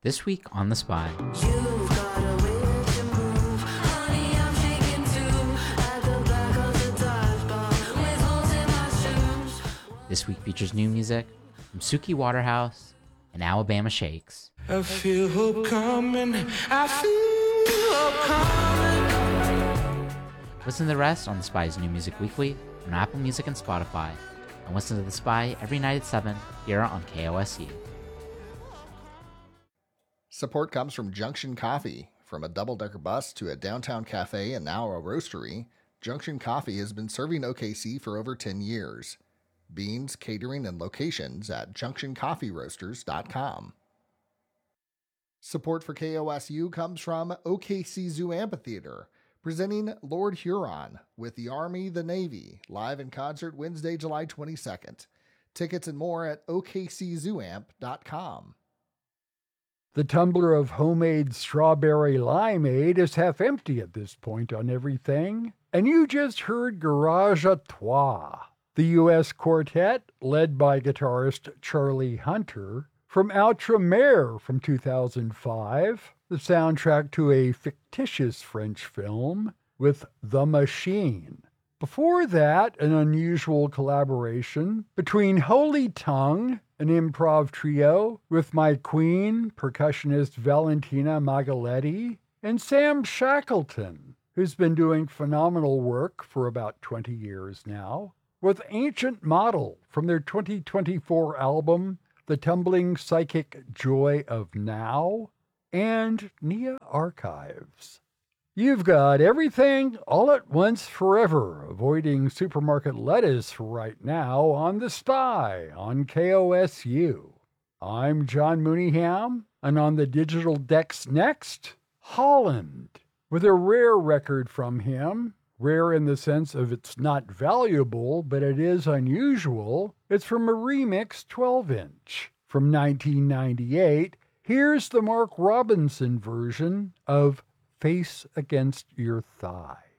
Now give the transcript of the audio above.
This week on The Spy. You've got a will to prove, honey, I'm shaking too. At the back of the dive bar, with holes in my shoes. This week features new music from Suki Waterhouse and Alabama Shakes. I feel hope coming. I feel hope coming. Listen to the rest on The Spy's New Music Weekly on Apple Music and Spotify. And listen to The Spy every night at 7 here on KOSU. Support comes from Junction Coffee. From a double-decker bus to a downtown cafe and now a roastery, Junction Coffee has been serving OKC for over 10 years. Beans, catering, and locations at junctioncoffeeroasters.com. Support for KOSU comes from OKC Zoo Amphitheater, presenting Lord Huron with the Army, the Navy, live in concert Wednesday, July 22nd. Tickets and more at okczooamp.com. The tumbler of homemade strawberry limeade is half empty at this point on everything. And you just heard Garage à Trois, the U.S. quartet led by guitarist Charlie Hunter, from Outremer from 2005, the soundtrack to a fictitious French film with The Machine. Before that, an unusual collaboration between Holy Tongue, an improv trio with my queen, percussionist Valentina Magaletti, and Sam Shackleton, who's been doing phenomenal work for about 20 years now, with Ancient Model from their 2024 album, The Tumbling Psychic Joy of Now, and Nia Archives. You've got everything all at once forever, avoiding supermarket lettuce right now on The Spy on KOSU. I'm John Mooneyham, and on the digital decks next, Holland, with a rare record from him. Rare in the sense of it's not valuable, but it is unusual. It's from a remix 12-inch from 1998. Here's the Mark Robinson version of Face Against Your Thigh.